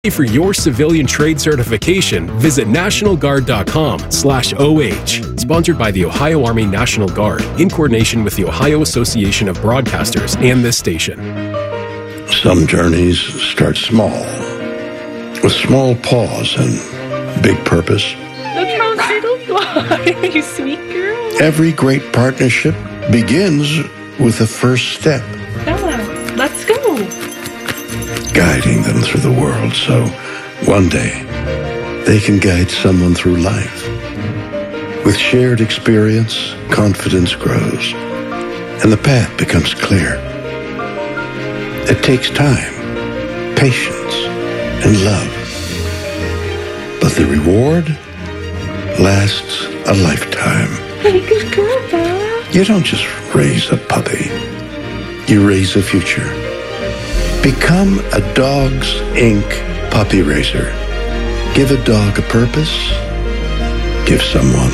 For your civilian trade certification, visit nationalguard.com/OH. Sponsored by the Ohio Army National Guard in coordination with the Ohio Association of Broadcasters and this station. Some journeys start small, with small pause and big purpose. Look how little you are, you sweet girl. Every great partnership begins with the first step. Bella, let's go. Guiding them through the world so one day they can guide someone through life. With shared experience, confidence grows, and the path becomes clear. It takes time, patience, and love. But the reward lasts a lifetime. Hey, good girl, Bella. You don't just raise a puppy. You raise a future. Become a Dogs Inc. puppy raiser. Give a dog a purpose. Give someone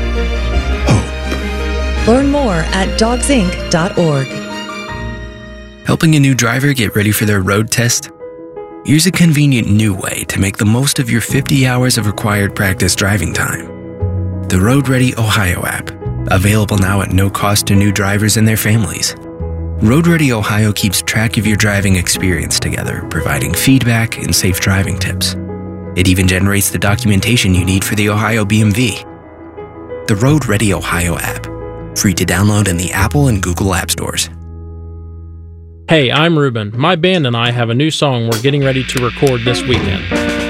hope. Learn more at dogsinc.org. Helping a new driver get ready for their road test? Here's a convenient new way to make the most of your 50 hours of required practice driving time. The Road Ready Ohio app, available now at no cost to new drivers and their families. Road Ready Ohio keeps track of your driving experience together, providing feedback and safe driving tips. It even generates the documentation you need for the Ohio BMV. The Road Ready Ohio app, free to download in the Apple and Google App Stores. Hey, I'm Ruben. My band and I have a new song we're getting ready to record this weekend.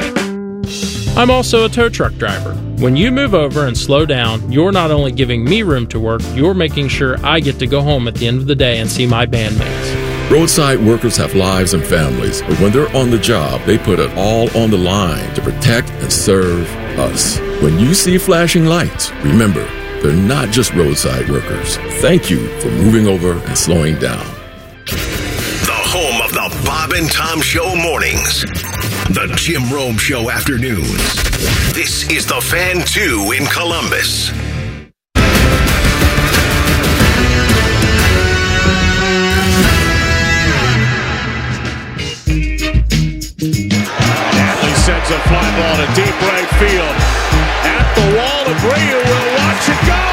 I'm also a tow truck driver. When you move over and slow down, you're not only giving me room to work, you're making sure I get to go home at the end of the day and see my bandmates. Roadside workers have lives and families, but when they're on the job, they put it all on the line to protect and serve us. When you see flashing lights, remember, they're not just roadside workers. Thank you for moving over and slowing down. The home of the Bob and Tom Show mornings. The Jim Rome Show afternoons. This is the Fan 2 in Columbus. Adley sends a fly ball to deep right field. At the wall, Abreu will watch it go.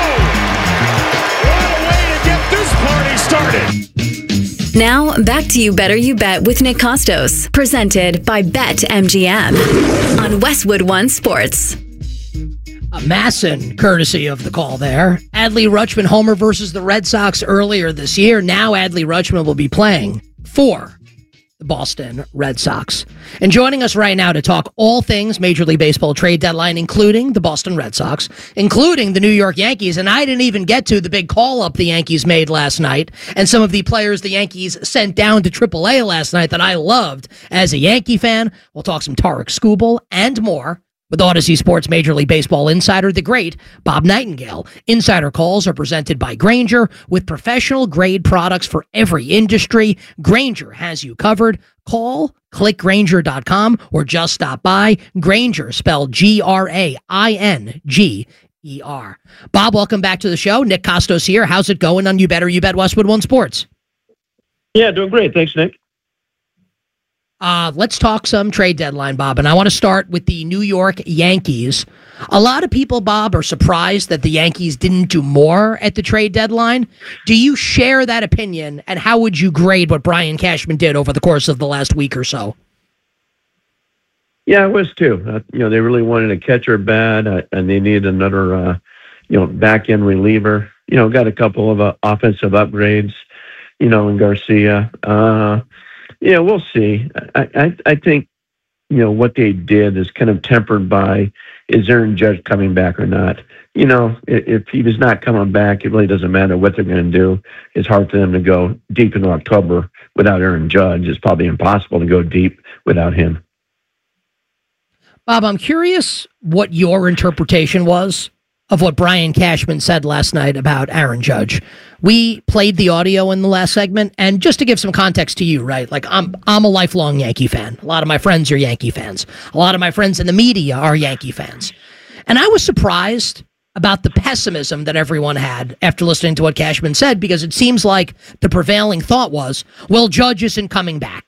What a way to get this party started. Now, back to You Better You Bet with Nick Costos, presented by BetMGM on Westwood One Sports. Masson, courtesy of the call there. Adley Rutschman homer versus the Red Sox earlier this year. Now Adley Rutschman will be playing for the Boston Red Sox. And joining us right now to talk all things Major League Baseball trade deadline, including the Boston Red Sox, including the New York Yankees, and I didn't even get to the big call-up the Yankees made last night, and some of the players the Yankees sent down to AAA last night that I loved as a Yankee fan. We'll talk some Tarik Skubal and more with Odyssey Sports Major League Baseball insider, the great Bob Nightingale. Insider calls are presented by Grainger with professional-grade products for every industry. Grainger has you covered. Call, click Grainger.com, or just stop by. Grainger, spelled Grainger. Bob, welcome back to the show. Nick Costos here. How's it going on You Better You Bet Westwood One Sports? Yeah, doing great. Thanks, Nick. Let's talk some trade deadline, Bob. And I want to start with the New York Yankees. A lot of people, Bob, are surprised that the Yankees didn't do more at the trade deadline. Do you share that opinion? And how would you grade what Brian Cashman did over the course of the last week or so? Yeah, I was too. They really wanted a catcher bad, and they needed another, back-end reliever. Got a couple of offensive upgrades, in Garcia. Yeah, we'll see. I think, what they did is kind of tempered by, is Aaron Judge coming back or not? If he was not coming back, it really doesn't matter what they're going to do. It's hard for them to go deep into October without Aaron Judge. It's probably impossible to go deep without him. Bob, I'm curious what your interpretation was of what Brian Cashman said last night about Aaron Judge. We played the audio in the last segment, and just to give some context to you, right? Like, I'm a lifelong Yankee fan. A lot of my friends are Yankee fans. A lot of my friends in the media are Yankee fans. And I was surprised about the pessimism that everyone had after listening to what Cashman said, because it seems like the prevailing thought was, well, Judge isn't coming back.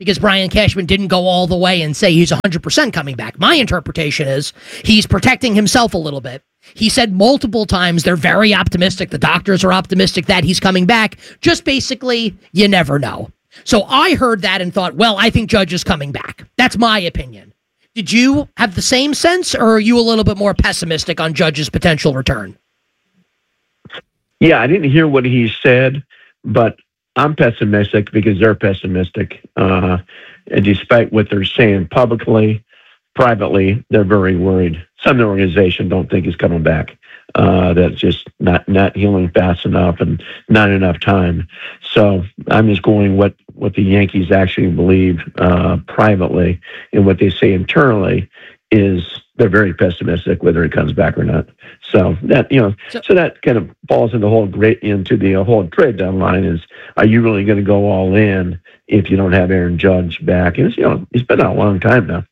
because Brian Cashman didn't go all the way and say he's 100% coming back. My interpretation is he's protecting himself a little bit. He said multiple times they're very optimistic. The doctors are optimistic that he's coming back. Just basically, you never know. So I heard that and thought, well, I think Judge is coming back. That's my opinion. Did you have the same sense, or are you a little bit more pessimistic on Judge's potential return? Yeah, I didn't hear what he said, but I'm pessimistic because they're pessimistic. And despite what they're saying publicly, privately, they're very worried. Some of the organization don't think he's coming back. That's just not healing fast enough and not enough time. So I'm just going what the Yankees actually believe privately, and what they say internally is they're very pessimistic whether it comes back or not. So that so that kind of falls into the whole trade deadline. Is, are you really going to go all in if you don't have Aaron Judge back? And it's been out a long time now.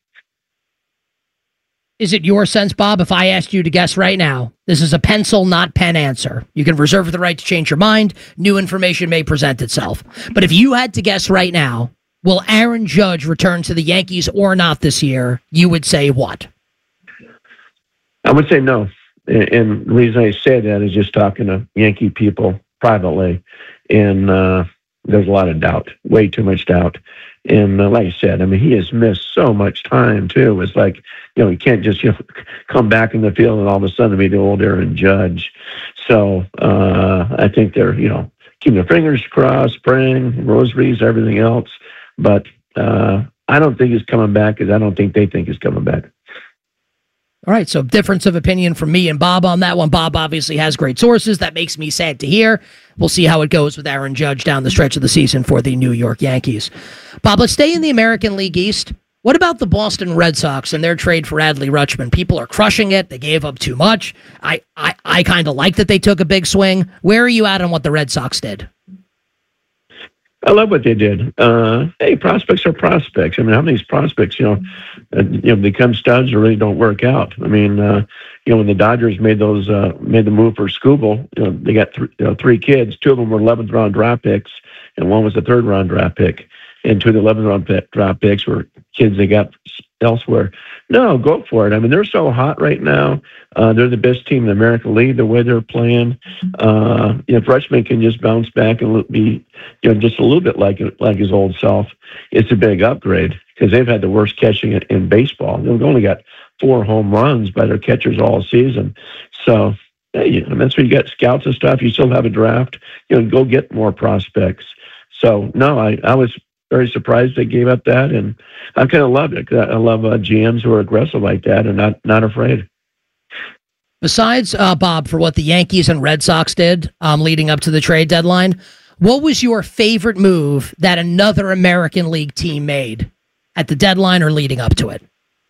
Is it your sense, Bob, if I asked you to guess right now, this is a pencil, not pen answer. You can reserve the right to change your mind. New information may present itself. But if you had to guess right now, will Aaron Judge return to the Yankees or not this year, you would say what? I would say no. And the reason I say that is just talking to Yankee people privately. And there's a lot of doubt, way too much doubt. And like I said, I mean, he has missed so much time, too. It's like, he can't just come back in the field and all of a sudden be the old Aaron Judge. So I think they're, keeping their fingers crossed, praying, rosaries, everything else. But I don't think he's coming back because I don't think they think he's coming back. All right, so difference of opinion from me and Bob on that one. Bob obviously has great sources. That makes me sad to hear. We'll see how it goes with Aaron Judge down the stretch of the season for the New York Yankees. Bob, let's stay in the American League East. What about the Boston Red Sox and their trade for Adley Rutschman? People are crushing it. They gave up too much. I kind of like that they took a big swing. Where are you at on what the Red Sox did? I love what they did. Hey, prospects are prospects. I mean, how many of these prospects, become studs or really don't work out? I mean, when the Dodgers made the move for Skubal, they got three kids. Two of them were 11th round draft picks, and one was a 3rd round draft pick. And 2 of the 11th round draft picks were kids they got elsewhere. No, go for it. I mean, they're so hot right now. They're the best team in the American League, the way they're playing. If Rutschman can just bounce back and be, just a little bit like his old self, it's a big upgrade because they've had the worst catching in baseball. They've only got 4 home runs by their catchers all season. So that's where you got scouts and stuff. You still have a draft. Go get more prospects. So, no, I was very surprised they gave up that, and I kind of loved it. I love GMs who are aggressive like that and not afraid. Besides, Bob, for what the Yankees and Red Sox did leading up to the trade deadline, what was your favorite move that another American League team made at the deadline or leading up to it?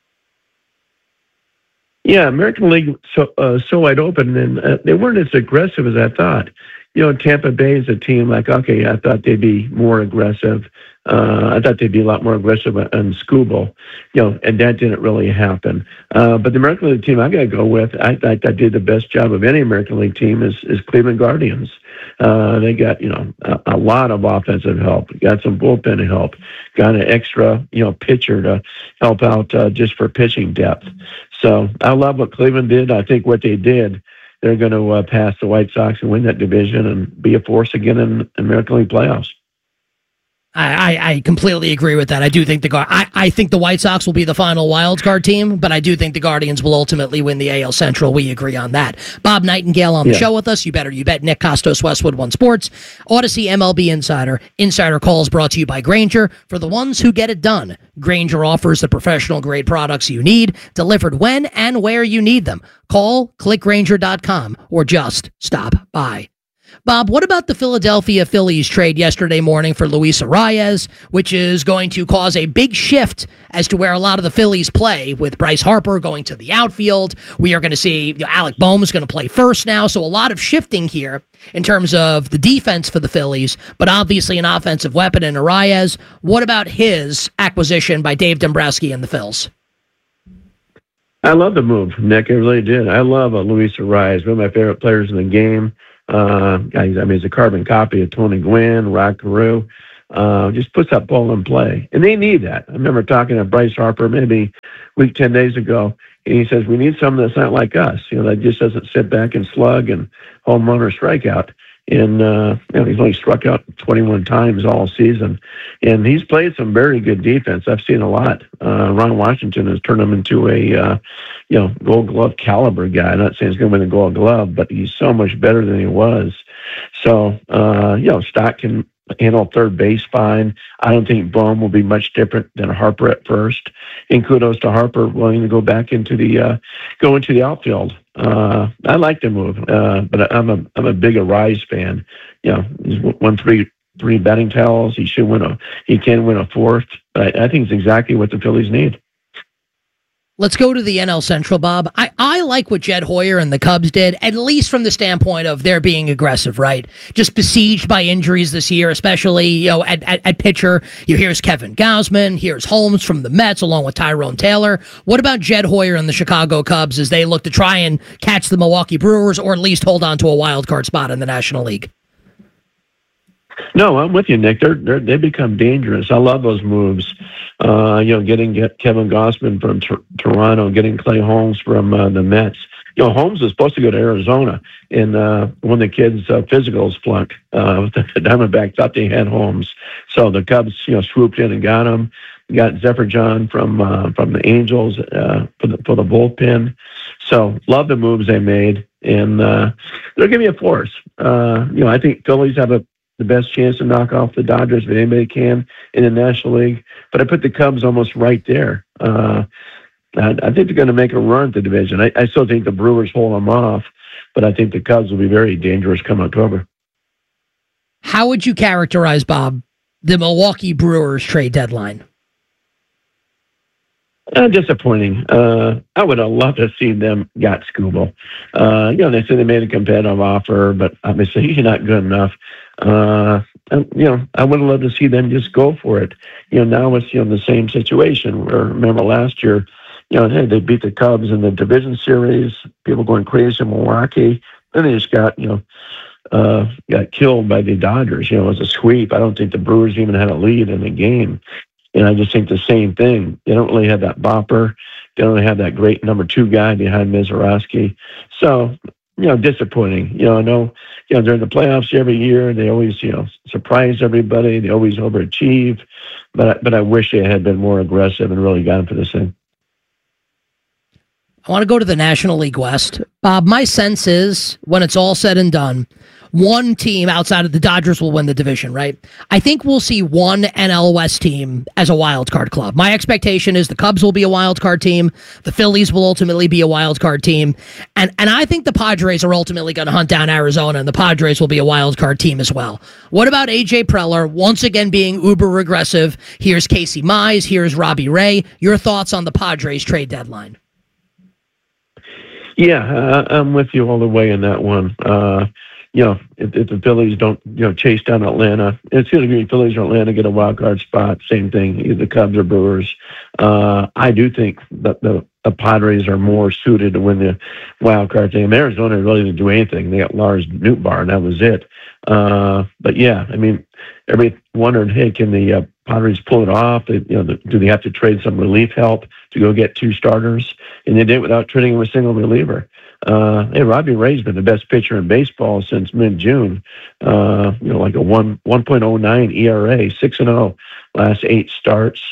Yeah, American League so wide open, and they weren't as aggressive as I thought. Tampa Bay is a team I thought they'd be more aggressive. I thought they'd be a lot more aggressive on Skubal, and that didn't really happen. But the American League team I got to go with, I thought I did the best job of any American League team is Cleveland Guardians. They got, a lot of offensive help, got some bullpen help, got an extra, pitcher to help out just for pitching depth. So I love what Cleveland did. I think what they did, they're going to pass the White Sox and win that division and be a force again in American League playoffs. I completely agree with that. I do think I think the White Sox will be the final wild card team, but I do think the Guardians will ultimately win the AL Central. We agree on that. Bob Nightingale on the show with us. You bet. Nick Costos, Westwood One Sports, Odyssey MLB Insider. Insider Calls brought to you by Grainger. For the ones who get it done, Grainger offers the professional grade products you need, delivered when and where you need them. Call, click Grainger.com, or just stop by. Bob, what about the Philadelphia Phillies trade yesterday morning for Luis Arraez, which is going to cause a big shift as to where a lot of the Phillies play, with Bryce Harper going to the outfield? We are going to see Alec Bohm is going to play first now, so a lot of shifting here in terms of the defense for the Phillies, but obviously an offensive weapon in Arraez. What about his acquisition by Dave Dombrowski and the Phils? I love the move, Nick. I really did. I love Luis Arraez, one of my favorite players in the game. He's a carbon copy of Tony Gwynn, Rod Carew. just puts that ball in play. And they need that. I remember talking to Bryce Harper maybe a week, 10 days ago, and he says, we need someone that's not like us, that just doesn't sit back and slug and home run or strikeout. And he's only struck out 21 times all season. And he's played some very good defense. I've seen a lot. Ron Washington has turned him into a, Gold Glove caliber guy. I'm not saying he's going to win the Gold Glove, but he's so much better than he was. So, Stock can handle third base fine. I don't think Bohm will be much different than Harper at first. And kudos to Harper willing to go back into the outfield. I like the move, but I'm a big Arise fan. He's won three batting titles. He can win a fourth. But I think it's exactly what the Phillies need. Let's go to the NL Central, Bob. I like what Jed Hoyer and the Cubs did, at least from the standpoint of their being aggressive, right? Just besieged by injuries this year, especially, at pitcher. Here's Kevin Gausman, here's Holmes from the Mets, along with Tyrone Taylor. What about Jed Hoyer and the Chicago Cubs as they look to try and catch the Milwaukee Brewers, or at least hold on to a wild card spot in the National League? No, I'm with you, Nick. They become dangerous. I love those moves. Getting Kevin Gausman from Toronto, getting Clay Holmes from the Mets. Holmes was supposed to go to Arizona, and when the kids' physicals flunked, the Diamondbacks thought they had Holmes, so the Cubs, swooped in and got him. Got Zephyr John from the Angels for the bullpen. So love the moves they made, and they're giving me a force. I think Phillies have the best chance to knock off the Dodgers if anybody can in the National League. But I put the Cubs almost right there. I think they're going to make a run at the division. I still think the Brewers hold them off, but I think the Cubs will be very dangerous come October. How would you characterize, Bob, the Milwaukee Brewers trade deadline? Disappointing. I would have loved to see them got Skubal. They said they made a competitive offer, but obviously he's not good enough. I would have loved to see them just go for it. Now it's the same situation. Remember last year, they beat the Cubs in the division series. People going crazy in Milwaukee. Then they just got killed by the Dodgers. It was a sweep. I don't think the Brewers even had a lead in the game. And I just think the same thing. They don't really have that bopper. They don't really have that great number 2 guy behind Mizorowski. So, disappointing. I know, during the playoffs every year, they always, surprise everybody. They always overachieve. But I wish they had been more aggressive and really gone for this thing. I want to go to the National League West. Bob, my sense is when it's all said and done, one team outside of the Dodgers will win the division, right? I think we'll see one NL West team as a wild card club. My expectation is the Cubs will be a wild card team. The Phillies will ultimately be a wild card team. And I think the Padres are ultimately going to hunt down Arizona, and the Padres will be a wild card team as well. What about A.J. Preller once again being uber regressive? Here's Casey Mize. Here's Robbie Ray. Your thoughts on the Padres trade deadline? Yeah, I'm with you all the way in that one. If the Phillies don't, chase down Atlanta, it's going to be Phillies or Atlanta get a wild card spot. Same thing, either the Cubs or Brewers. I do think that the Padres are more suited to win the wild card game. Arizona really didn't do anything. They got Lars Nootbaar, and that was it. But yeah, everybody wondered, hey, can the Padres pull it off? Do they have to trade some relief help to go get 2 starters? And they did it without trading a single reliever. Robbie Ray's been the best pitcher in baseball since mid-June. Like a 1.09 ERA, 6-0 last 8 starts.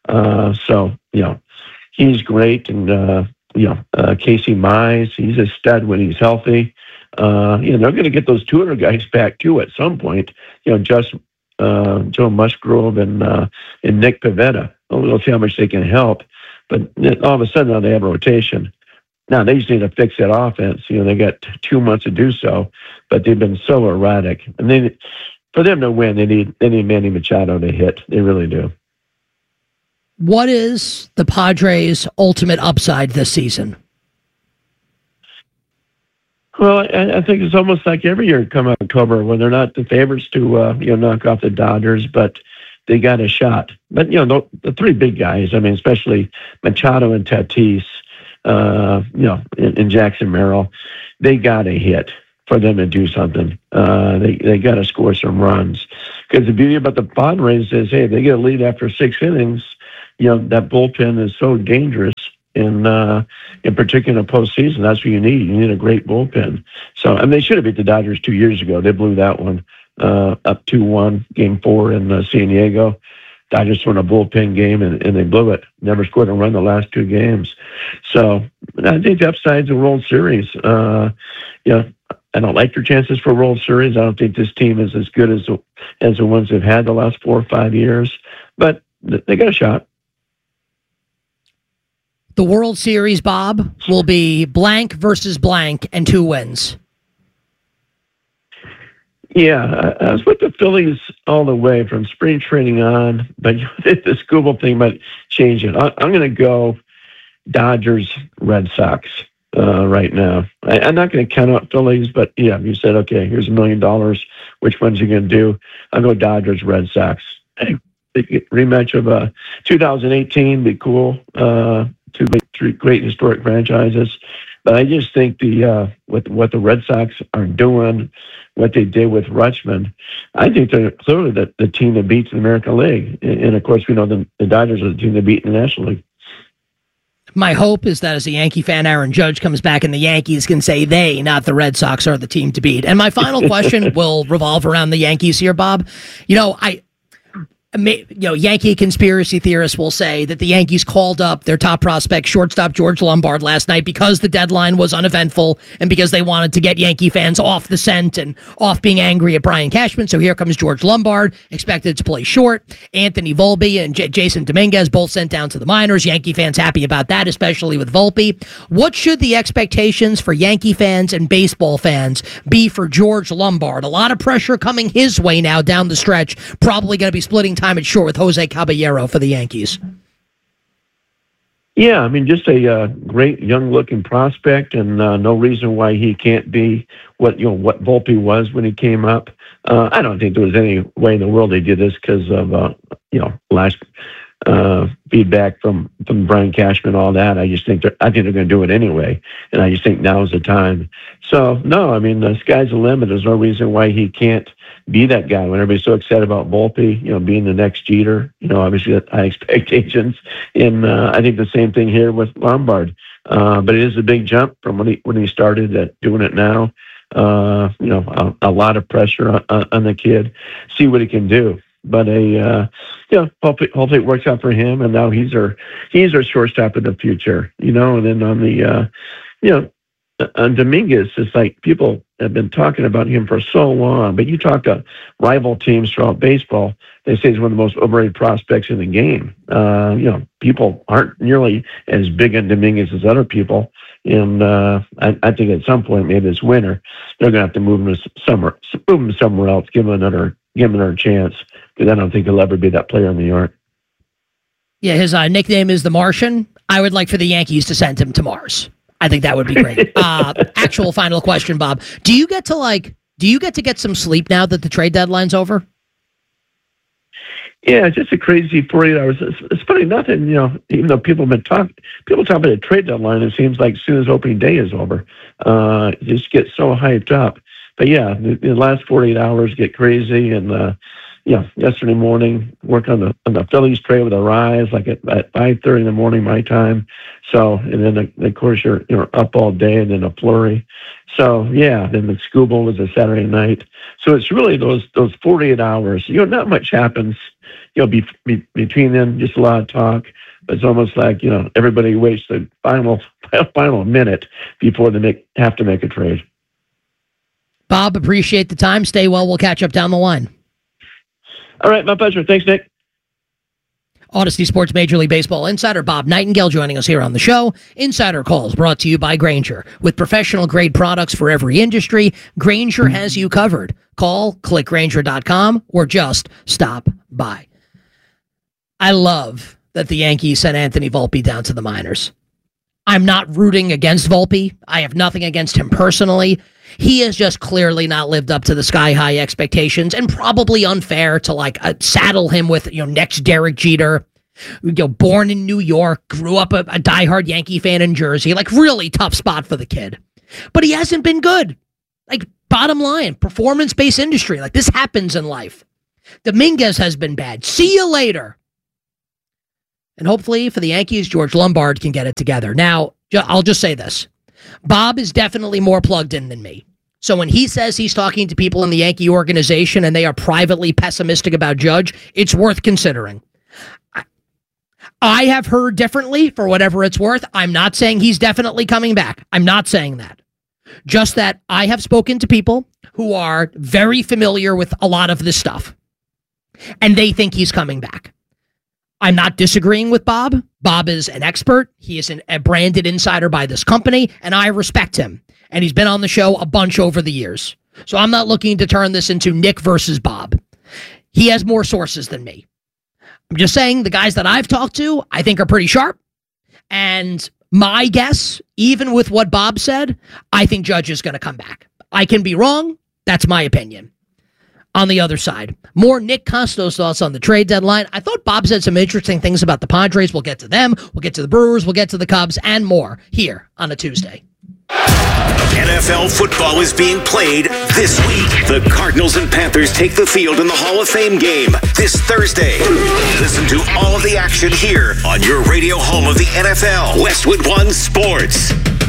He's great. And Casey Mize, he's a stud when he's healthy. They're going to get those 200 guys back too at some point. Just Joe Musgrove and Nick Pivetta. We'll see how much they can help. But all of a sudden now they have a rotation. Now, they just need to fix that offense. They got 2 months to do so, but they've been so erratic. And for them to win, they need Manny Machado to hit. They really do. What is the Padres' ultimate upside this season? Well, I think it's almost like every year come October when they're not the favorites to knock off the Dodgers, but they got a shot. But, the 3 big guys, especially Machado and Tatis, in Jackson Merrill, they got to hit for them to do something. They got to score some runs. Because the beauty about the Padres is, hey, if they get a lead after 6 innings, that bullpen is so dangerous. In particular in the postseason, that's what you need. You need a great bullpen. So, and they should have beat the Dodgers 2 years ago. They blew that one up 2-1, Game 4 in San Diego. Dodgers won a bullpen game, and they blew it. Never scored a run the last 2 games. So, I think the upside's a World Series. I don't like their chances for World Series. I don't think this team is as good as the ones they've had the last 4 or 5 years. But they got a shot. The World Series, Bob, will be blank versus blank and 2 wins. Yeah, I was with the Phillies all the way from spring training on, but this Google thing might change it. I'm going to go Dodgers, Red Sox right now. I'm not going to count out Phillies, but yeah, you said, okay, here's $1 million. Which ones are you going to do? I'll go Dodgers, Red Sox. Rematch of 2018 be cool. 2 great historic franchises, but I just think what the Red Sox are doing, what they did with Rutschman, I think they're clearly the team that beats the American League, and of course we know the Dodgers are the team that beat the National League. My hope is that as a Yankee fan, Aaron Judge comes back and the Yankees can say they, not the Red Sox, are the team to beat. And my final question will revolve around the Yankees here, Bob. Yankee conspiracy theorists will say that the Yankees called up their top prospect, shortstop George Lombard, last night because the deadline was uneventful and because they wanted to get Yankee fans off the scent and off being angry at Brian Cashman. So here comes George Lombard, expected to play short. Anthony Volpe and Jason Dominguez both sent down to the minors. Yankee fans happy about that, especially with Volpe. What should the expectations for Yankee fans and baseball fans be for George Lombard? A lot of pressure coming his way now down the stretch. Probably going to be splitting time at short with Jose Caballero for the Yankees. Yeah, I mean, just a great young-looking prospect, and no reason why he can't be what Volpe was when he came up. I don't think there was any way in the world they did this because of last feedback from Brian Cashman, all that. I think they're going to do it anyway, and I just think now is the time. So no, I mean, the sky's the limit. There's no reason why he can't be that guy when everybody's so excited about Volpe, being the next Jeter, obviously high expectations. And I think the same thing here with Lombard. But it is a big jump from when he started at doing it now. A lot of pressure on the kid. See what he can do. But hopefully it works out for him. And now he's our shortstop of the future, and then on the, on Dominguez, it's like people have been talking about him for so long, but you talk to rival teams throughout baseball, they say he's one of the most overrated prospects in the game. People aren't nearly as big on Dominguez as other people, and I think at some point, maybe this winter, they're going to have to move him somewhere else, give him another chance, because I don't think he'll ever be that player in New York. Yeah, his nickname is the Martian. I would like for the Yankees to send him to Mars. I think that would be great. Actual final question, Bob. Do you get to get some sleep now that the trade deadline's over? Yeah, it's just a crazy 48 hours. It's funny, nothing, even though people talk about a trade deadline, it seems like as soon as opening day is over, you just get so hyped up. But yeah, the last 48 hours get crazy, and yesterday morning, work on the Phillies trade with a rise, like at 5:30 in the morning my time. So, and then of course you're up all day, and then a flurry. So yeah, then the Scooble was a Saturday night. So it's really those 48 hours. Not much happens. Between them, just a lot of talk. But it's almost like everybody waits the final minute before they have to make a trade. Bob, appreciate the time. Stay well. We'll catch up down the line. All right, my pleasure. Thanks, Nick. Odyssey Sports Major League Baseball insider Bob Nightingale joining us here on the show. Insider Calls brought to you by Grainger. With professional-grade products for every industry, Grainger has you covered. Call, click Grainger.com, or just stop by. I love that the Yankees sent Anthony Volpe down to the minors. I'm not rooting against Volpe. I have nothing against him personally. He has just clearly not lived up to the sky-high expectations, and probably unfair to saddle him with next Derek Jeter. Born in New York, grew up a diehard Yankee fan in Jersey. Really tough spot for the kid. But he hasn't been good. Bottom line, performance-based industry. This happens in life. Dominguez has been bad. See you later. And hopefully for the Yankees, George Lombard can get it together. Now, I'll just say this. Bob is definitely more plugged in than me. So when he says he's talking to people in the Yankee organization and they are privately pessimistic about Judge, it's worth considering. I have heard differently for whatever it's worth. I'm not saying he's definitely coming back. I'm not saying that. Just that I have spoken to people who are very familiar with a lot of this stuff, and they think he's coming back. I'm not disagreeing with Bob. Bob is an expert. He is a branded insider by this company, and I respect him. And he's been on the show a bunch over the years. So I'm not looking to turn this into Nick versus Bob. He has more sources than me. I'm just saying the guys that I've talked to, I think are pretty sharp. And my guess, even with what Bob said, I think Judge is going to come back. I can be wrong. That's my opinion. On the other side, more Nick Costos thoughts on the trade deadline. I thought Bob said some interesting things about the Padres. We'll get to them. We'll get to the Brewers. We'll get to the Cubs and more here on a Tuesday. NFL football is being played this week. The Cardinals and Panthers take the field in the Hall of Fame game this Thursday. Listen to all of the action here on your radio home of the NFL, Westwood One Sports.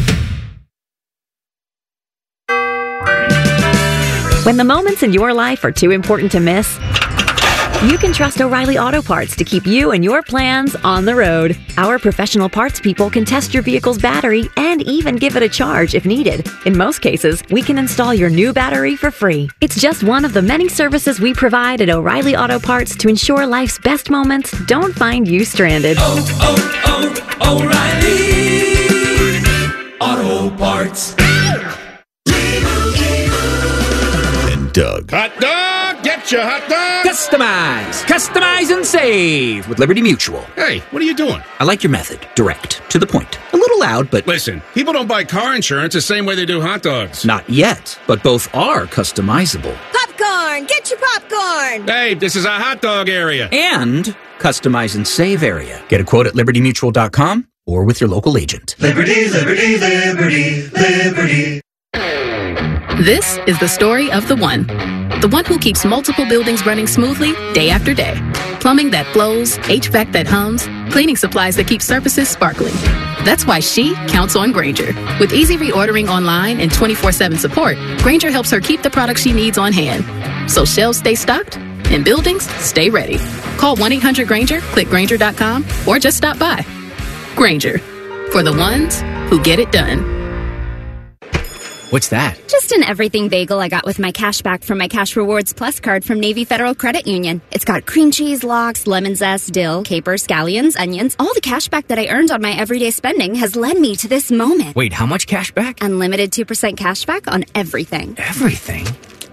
When the moments in your life are too important to miss, you can trust O'Reilly Auto Parts to keep you and your plans on the road. Our professional parts people can test your vehicle's battery and even give it a charge if needed. In most cases, we can install your new battery for free. It's just one of the many services we provide at O'Reilly Auto Parts to ensure life's best moments don't find you stranded. O'Reilly Auto Parts. Doug. Hot dog! Get your hot dog! Customize and save with Liberty Mutual. Hey, what are you doing? I like your method. Direct, to the point. A little loud, but... Listen, people don't buy car insurance the same way they do hot dogs. Not yet, but both are customizable. Popcorn! Get your popcorn! Hey, this is a hot dog area. And customize and save area. Get a quote at libertymutual.com or with your local agent. Liberty, liberty, liberty, liberty. This is the story of the one who keeps multiple buildings running smoothly day after day. Plumbing that flows, HVAC that hums, cleaning supplies that keep surfaces sparkling. That's why she counts on Grainger. With easy reordering online and 24/7 support, Grainger helps her keep the products she needs on hand. So shelves stay stocked and buildings stay ready. Call 1-800-GRAINGER, click Grainger.com, or just stop by. Grainger, for the ones who get it done. What's that? Just an everything bagel I got with my cash back from my Cash Rewards Plus card from Navy Federal Credit Union. It's got cream cheese, lox, lemon zest, dill, capers, scallions, onions. All the cash back that I earned on my everyday spending has led me to this moment. Wait, how much cash back? Unlimited 2% cash back on everything. Everything?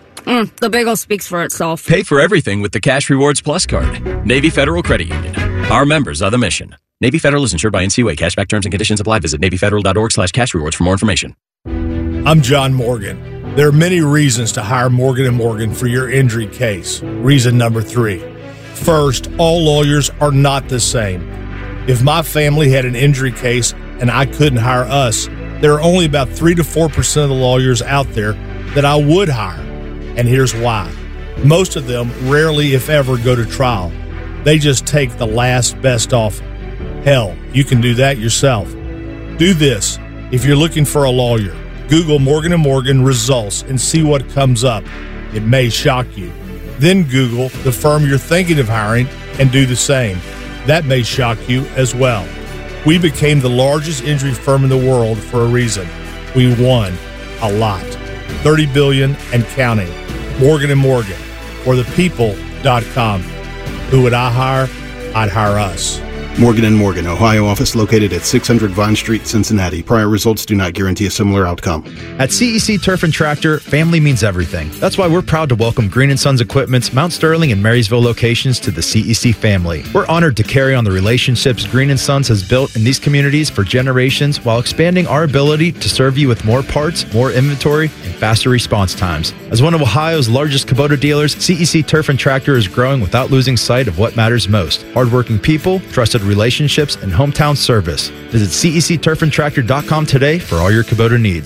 The bagel speaks for itself. Pay for everything with the Cash Rewards Plus card. Navy Federal Credit Union. Our members are the mission. Navy Federal is insured by NCUA. Cashback terms and conditions apply. Visit NavyFederal.org/cashrewards for more information. I'm John Morgan. There are many reasons to hire Morgan & Morgan for your injury case. Reason number 3. First, all lawyers are not the same. If my family had an injury case and I couldn't hire us, there are only about 3 to 4% of the lawyers out there that I would hire. And here's why. Most of them rarely, if ever, go to trial. They just take the last best offer. Hell, you can do that yourself. Do this. If you're looking for a lawyer, Google Morgan & Morgan results and see what comes up. It may shock you. Then Google the firm you're thinking of hiring and do the same. That may shock you as well. We became the largest injury firm in the world for a reason. We won a lot. $30 billion and counting. Morgan & Morgan, or thepeople.com. Who would I hire? I'd hire us. Morgan & Morgan, Ohio office located at 600 Vine Street, Cincinnati. Prior results do not guarantee a similar outcome. At CEC Turf and Tractor, family means everything. That's why we're proud to welcome Green & Sons Equipment's Mount Sterling and Marysville locations to the CEC family. We're honored to carry on the relationships Green & Sons has built in these communities for generations while expanding our ability to serve you with more parts, more inventory, and faster response times. As one of Ohio's largest Kubota dealers, CEC Turf and Tractor is growing without losing sight of what matters most. Hardworking people, trusted relationships, and hometown service. Visit CECTurfandTractor.com today for all your Kubota needs.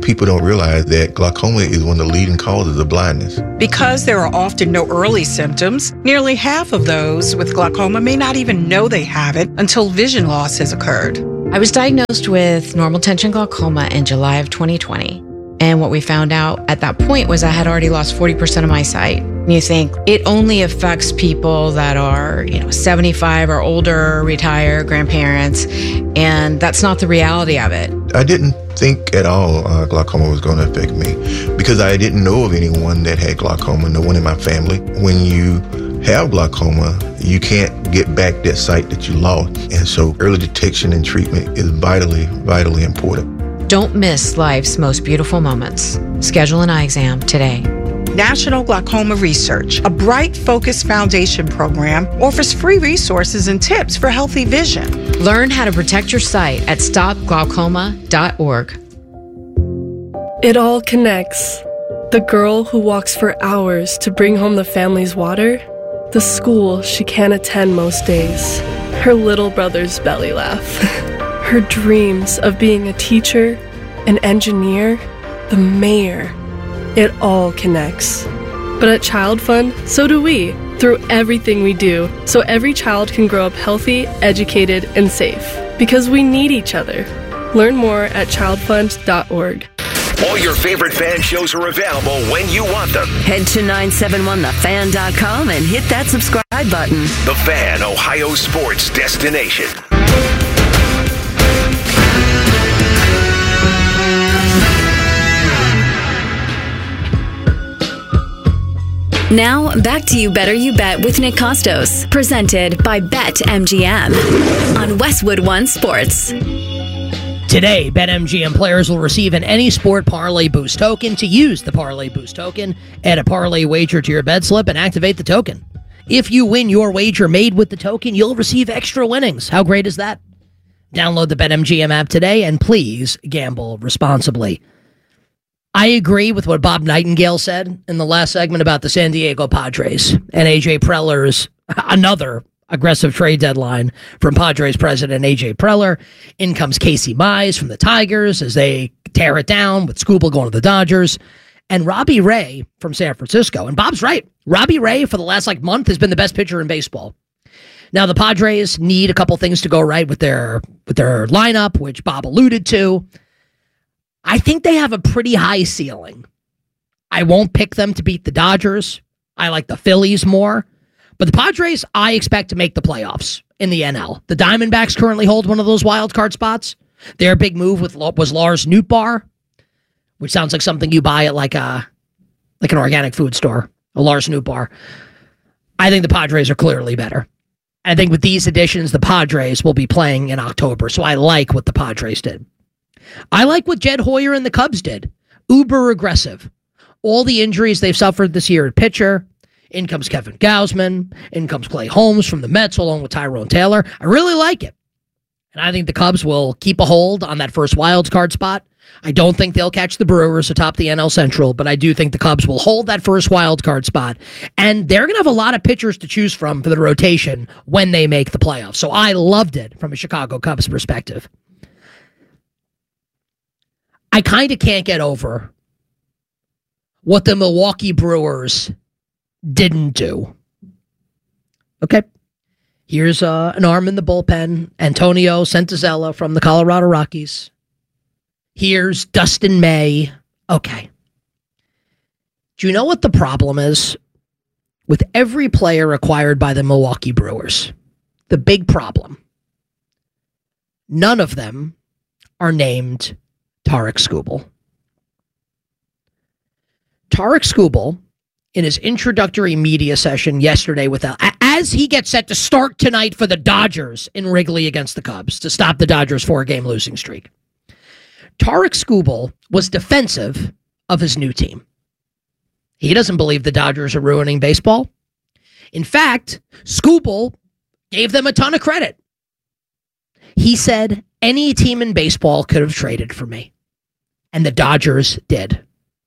people don't realize that glaucoma is one of the leading causes of blindness. Because there are often no early symptoms, nearly half of those with glaucoma may not even know they have it until vision loss has occurred. I was diagnosed with normal tension glaucoma in July of 2020. And what we found out at that point was I had already lost 40% of my sight. And you think it only affects people that are, 75 or older, retired, grandparents, and that's not the reality of it. I didn't think at all glaucoma was going to affect me because I didn't know of anyone that had glaucoma, no one in my family. When you have glaucoma, you can't get back that sight that you lost. And so early detection and treatment is vitally, vitally important. Don't miss life's most beautiful moments. Schedule an eye exam today. National Glaucoma Research, a Bright Focus Foundation program, offers free resources and tips for healthy vision. Learn how to protect your sight at stopglaucoma.org. It all connects. The girl who walks for hours to bring home the family's water, the school she can't attend most days, her little brother's belly laugh. Her dreams of being a teacher, an engineer, the mayor. It all connects. But at Child Fund, so do we, through everything we do, so every child can grow up healthy, educated, and safe. Because we need each other. Learn more at childfund.org. All your favorite fan shows are available when you want them. Head to 971thefan.com and hit that subscribe button. The Fan, Ohio sports destination. Now, back to You Better You Bet with Nick Costos, presented by BetMGM on Westwood One Sports. Today, BetMGM players will receive an Any Sport Parlay Boost token. To use the Parlay Boost token, add a parlay wager to your bet slip and activate the token. If you win your wager made with the token, you'll receive extra winnings. How great is that? Download the BetMGM app today and please gamble responsibly. I agree with what Bob Nightingale said in the last segment about the San Diego Padres and A.J. Preller's another aggressive trade deadline from Padres president A.J. Preller. In comes Casey Mize from the Tigers as they tear it down with Skubal going to the Dodgers. And Robbie Ray from San Francisco. And Bob's right. Robbie Ray for the last month has been the best pitcher in baseball. Now the Padres need a couple things to go right with their lineup, which Bob alluded to. I think they have a pretty high ceiling. I won't pick them to beat the Dodgers. I like the Phillies more. But the Padres, I expect to make the playoffs in the NL. The Diamondbacks currently hold one of those wild card spots. Their big move was Lars Nootbaar, which sounds like something you buy at like an organic food store, a Lars Nootbaar. I think the Padres are clearly better. I think with these additions, the Padres will be playing in October. So I like what the Padres did. I like what Jed Hoyer and the Cubs did. Uber aggressive. All the injuries they've suffered this year at pitcher. In comes Kevin Gausman. In comes Clay Holmes from the Mets along with Tyrone Taylor. I really like it. And I think the Cubs will keep a hold on that first wild card spot. I don't think they'll catch the Brewers atop the NL Central, but I do think the Cubs will hold that first wild card spot. And they're going to have a lot of pitchers to choose from for the rotation when they make the playoffs. So I loved it from a Chicago Cubs perspective. I kind of can't get over what the Milwaukee Brewers didn't do. Okay. Here's an arm in the bullpen. Antonio Santazella from the Colorado Rockies. Here's Dustin May. Okay. Do you know what the problem is with every player acquired by the Milwaukee Brewers? The big problem. None of them are named Tarik Skubal. Tarik Skubal, in his introductory media session yesterday as he gets set to start tonight for the Dodgers in Wrigley against the Cubs to stop the Dodgers' 4-game losing streak, Tarik Skubal was defensive of his new team. He doesn't believe the Dodgers are ruining baseball. In fact, Skubal gave them a ton of credit. He said, any team in baseball could have traded for me. And the Dodgers did.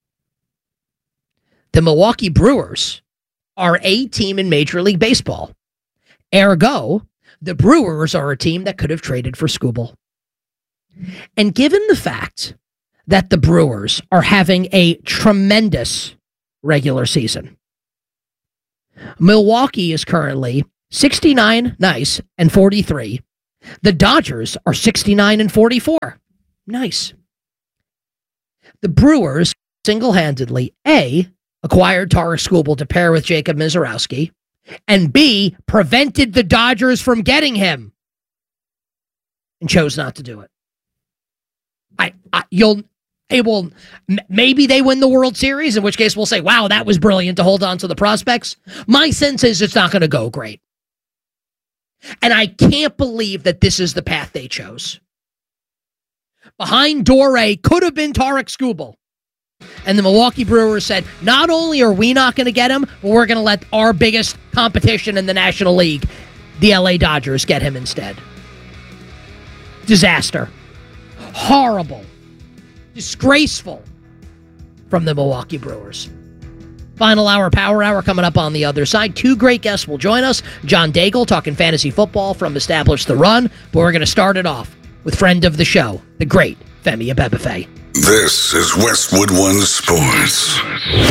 The Milwaukee Brewers are a team in Major League Baseball. Ergo, the Brewers are a team that could have traded for Skubal. And given the fact that the Brewers are having a tremendous regular season. Milwaukee is currently 69, nice, and 43. The Dodgers are 69 and 44. Nice. The Brewers single-handedly, A, acquired Tarik Skubal to pair with Jacob Misiorowski, and B, prevented the Dodgers from getting him and chose not to do it. Maybe they win the World Series, in which case we'll say, wow, that was brilliant to hold on to the prospects. My sense is it's not going to go great. And I can't believe that this is the path they chose. Behind Doré could have been Tarik Skubal. And the Milwaukee Brewers said, not only are we not going to get him, but we're going to let our biggest competition in the National League, the LA Dodgers, get him instead. Disaster. Horrible. Disgraceful from the Milwaukee Brewers. Final hour, Power Hour, coming up on the other side. Two great guests will join us. John Daigle talking fantasy football from Establish the Run. But we're going to start it off with friend of the show, the great Femi Abebefe. This is Westwood One Sports.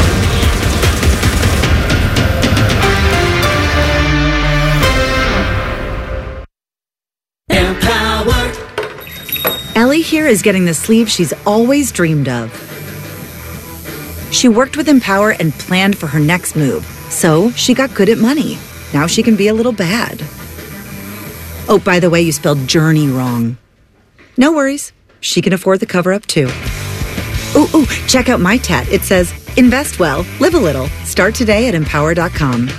Empower. Ellie here is getting the sleeve she's always dreamed of. She worked with Empower and planned for her next move, so she got good at money. Now she can be a little bad. Oh, by the way, you spelled journey wrong. No worries. She can afford the cover-up, too. Ooh, check out my tat. It says, invest well, live a little. Start today at Empower.com.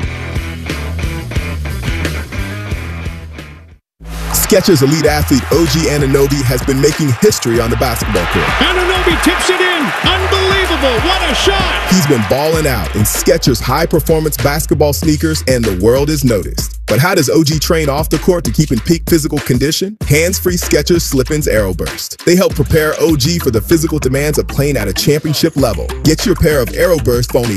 Skechers elite athlete OG Anunoby has been making history on the basketball court. Anunoby tips it in. Unbelievable. What a shot. He's been balling out in Skechers high-performance basketball sneakers, and the world is noticed. But how does OG train off the court to keep in peak physical condition? Hands-free Skechers Slip-ins Aeroburst. They help prepare OG for the physical demands of playing at a championship level. Get your pair of Aeroburst for only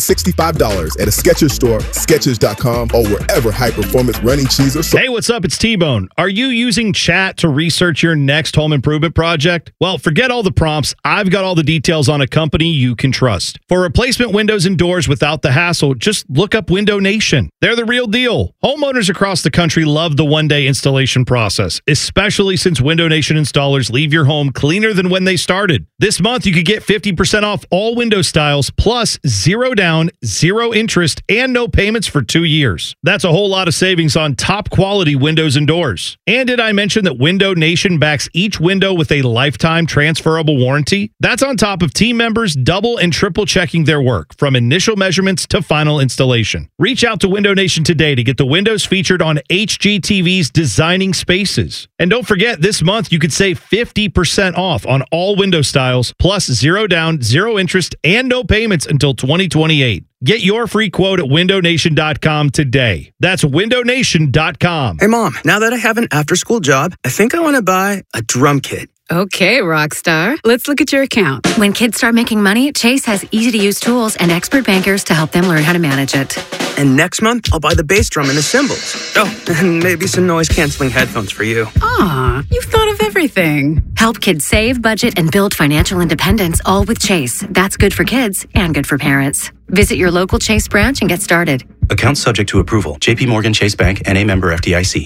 $165 at a Skechers store, Skechers.com, or wherever high-performance running shoes are sold. Hey, what's up? It's T-Bone. Are you using chat to research your next home improvement project? Well, forget all the prompts. I've got all the details on a company you can trust. For replacement windows and doors without the hassle, just look up Window Nation. They're the real deal. Homeowners across the country love the one-day installation process, especially since Window Nation installers leave your home cleaner than when they started. This month, you could get 50% off all window styles, plus 0 down, 0 interest, and no payments for 2 years. That's a whole lot of savings on top-quality windows and doors. And did I mention that Window Nation backs each window with a lifetime transferable warranty? That's on top of team members double and triple checking their work, from initial measurements to final installation. Reach out to Window Nation today to get the windows featured on HGTV's Designing Spaces. And don't forget, this month you could save 50% off on all window styles, plus 0 down, 0 interest, and no payments until 2028. Get your free quote at windownation.com today. That's windownation.com. Hey, Mom, now that I have an after-school job, I think I want to buy a drum kit. Okay, Rockstar. Let's look at your account. When kids start making money, Chase has easy-to-use tools and expert bankers to help them learn how to manage it. And next month, I'll buy the bass drum and the cymbals. Oh, and maybe some noise-canceling headphones for you. Aw, you've thought of everything. Help kids save, budget, and build financial independence, all with Chase. That's good for kids and good for parents. Visit your local Chase branch and get started. Account subject to approval. JP Morgan Chase Bank, N.A. member FDIC.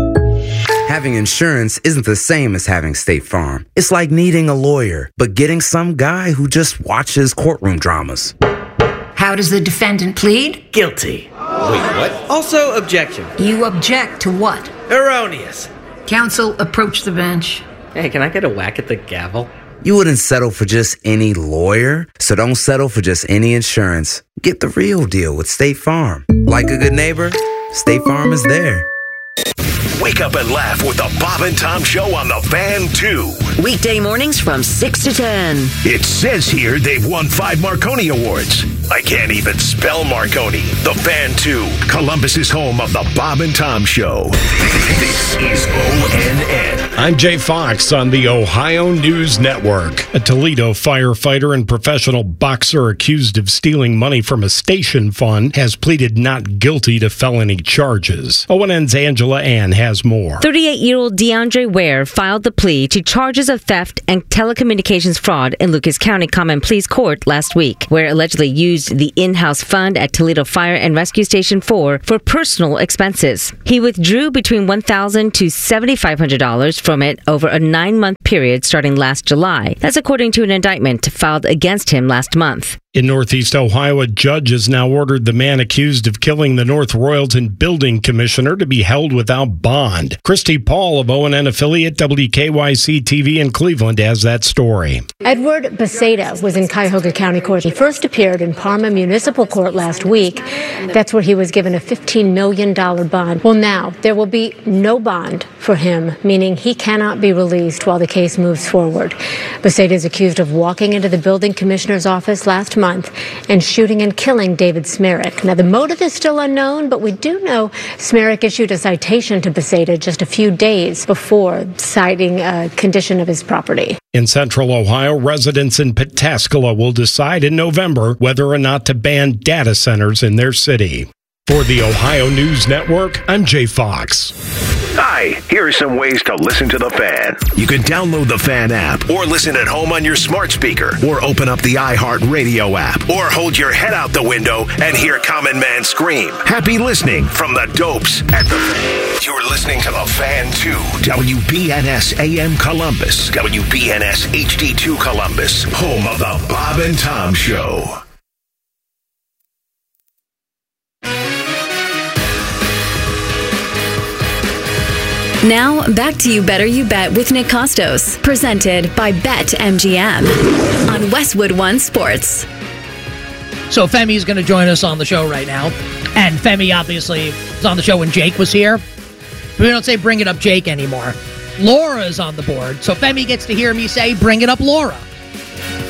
Having insurance isn't the same as having State Farm. It's like needing a lawyer, but getting some guy who just watches courtroom dramas. How does the defendant plead? Guilty. Wait, what? Also, objection. You object to what? Erroneous. Counsel, approach the bench. Hey, can I get a whack at the gavel? You wouldn't settle for just any lawyer, so don't settle for just any insurance. Get the real deal with State Farm. Like a good neighbor, State Farm is there. Wake up and laugh with the Bob and Tom Show on the Fan 2. Weekday mornings from 6 to 10. It says here they've won 5 Marconi Awards. I can't even spell Marconi. The Fan 2, Columbus's home of the Bob and Tom Show. This is ONN. I'm Jay Fox on the Ohio News Network. A Toledo firefighter and professional boxer accused of stealing money from a station fund has pleaded not guilty to felony charges. ONN's Angela Ann has more. 38-year-old DeAndre Ware filed the plea to charges of theft and telecommunications fraud in Lucas County Common Pleas Court last week, where allegedly used the in-house fund at Toledo Fire and Rescue Station 4 for personal expenses. He withdrew between $1,000 to $7,500 from it over a 9-month period starting last July. That's according to an indictment filed against him last month. In Northeast Ohio, a judge has now ordered the man accused of killing the North Royalton building commissioner to be held without bond. Christy Paul of ONN affiliate WKYC-TV in Cleveland has that story. Edward Beceda was in Cuyahoga County Court. He first appeared in Parma Municipal Court last week. That's where he was given a $15 million bond. Well, now there will be no bond for him, meaning he cannot be released while the case moves forward. Beceda is accused of walking into the building commissioner's office last month and shooting and killing David Smerrick. Now, the motive is still unknown, but we do know Smerrick issued a citation to Beceda just a few days before citing a condition of his property. In Central Ohio, residents in Pataskala will decide in November whether or not to ban data centers in their city. For the Ohio News Network, I'm Jay Fox. Hi, here are some ways to listen to The Fan. You can download the Fan app, or listen at home on your smart speaker, or open up the iHeartRadio app, or hold your head out the window and hear Common Man scream. Happy listening from the Dopes at The Fan. You're listening to The Fan 2, WBNS AM Columbus, WBNS HD2 Columbus, home of the Bob and Tom Show. Now, back to You Better You Bet with Nick Costos, presented by BetMGM on Westwood One Sports. So Femi's going to join us on the show right now. And Femi obviously was on the show when Jake was here. We don't say bring it up Jake anymore. Laura is on the board. So Femi gets to hear me say bring it up Laura.